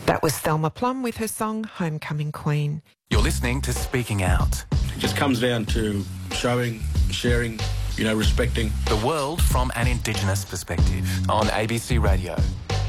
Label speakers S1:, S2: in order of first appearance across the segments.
S1: That was Thelma Plum with her song Homecoming Queen.
S2: You're listening to Speaking Out.
S3: It just comes down to showing, sharing, respecting.
S2: The world from an Indigenous perspective on ABC Radio.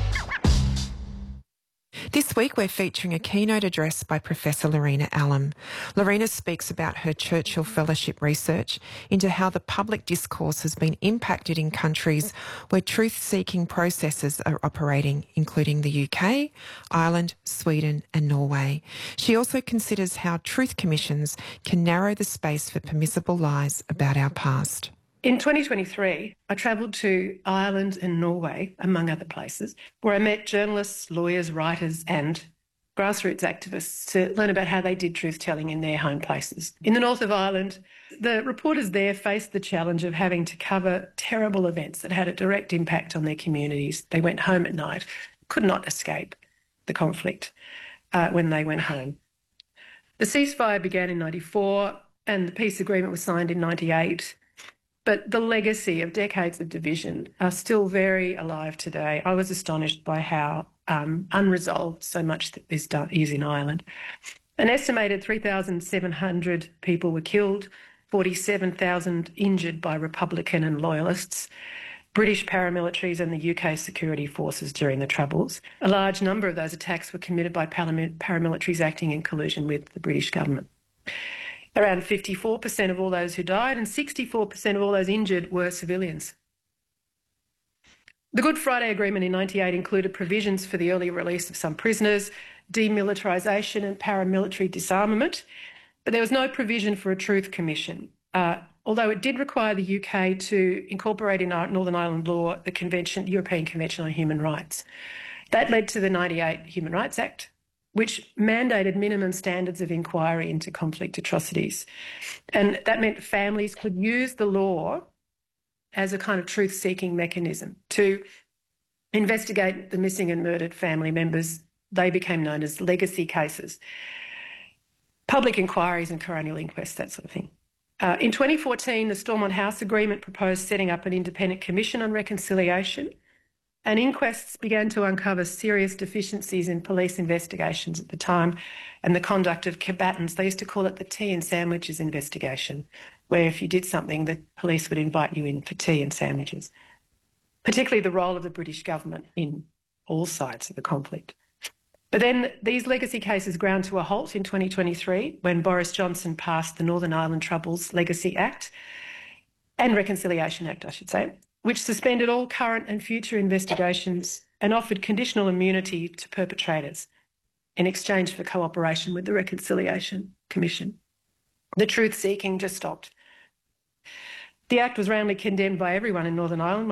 S1: This week we're featuring a keynote address by Professor Lorena Allam. Lorena speaks about her Churchill Fellowship research into how the public discourse has been impacted in countries where truth-seeking processes are operating, including the UK, Ireland, Sweden and Norway. She also considers how truth commissions can narrow the space for permissible lies about our past.
S4: In 2023, I travelled to Ireland and Norway, among other places, where I met journalists, lawyers, writers and grassroots activists to learn about how they did truth-telling in their home places. In the north of Ireland, the reporters there faced the challenge of having to cover terrible events that had a direct impact on their communities. They went home at night, could not escape the conflict when they went home. The ceasefire began in 94 and the peace agreement was signed in 98. But the legacy of decades of division are still very alive today. I was astonished by how unresolved so much is in Ireland. An estimated 3,700 people were killed, 47,000 injured by Republican and Loyalists, British paramilitaries and the UK security forces during the Troubles. A large number of those attacks were committed by paramilitaries acting in collusion with the British government. Around 54% of all those who died and 64% of all those injured were civilians. The Good Friday Agreement in 98 included provisions for the early release of some prisoners, demilitarisation and paramilitary disarmament, but there was no provision for a truth commission, although it did require the UK to incorporate in Northern Ireland law the European Convention on Human Rights. That led to the 98 Human Rights Act, which mandated minimum standards of inquiry into conflict atrocities. And that meant families could use the law as a kind of truth-seeking mechanism to investigate the missing and murdered family members. They became known as legacy cases, public inquiries and coronial inquests, that sort of thing. In 2014, the Stormont House Agreement proposed setting up an independent commission on reconciliation, and inquests began to uncover serious deficiencies in police investigations at the time and the conduct of combatants. They used to call it the tea and sandwiches investigation, where if you did something, the police would invite you in for tea and sandwiches, particularly the role of the British government in all sides of the conflict. But then these legacy cases ground to a halt in 2023 when Boris Johnson passed the Northern Ireland Troubles Legacy Act and Reconciliation Act, I should say, which suspended all current and future investigations and offered conditional immunity to perpetrators in exchange for cooperation with the Reconciliation Commission. The truth-seeking just stopped. The Act was roundly condemned by everyone in Northern Ireland.